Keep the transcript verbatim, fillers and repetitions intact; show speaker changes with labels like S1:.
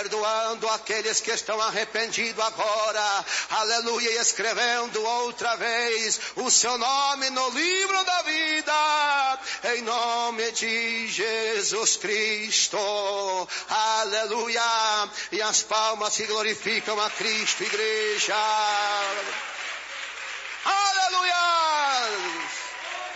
S1: perdoando aqueles que estão arrependidos agora, aleluia, e escrevendo outra vez o seu nome no livro da vida, em nome de Jesus Cristo, aleluia, e as palmas que glorificam a Cristo, igreja, aleluia.